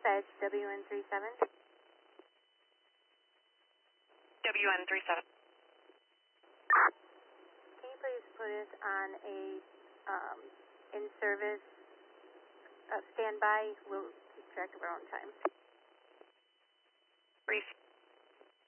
dispatch, WN37. WN37. Can you please put us on a in-service standby? We'll keep track of our own time. Brief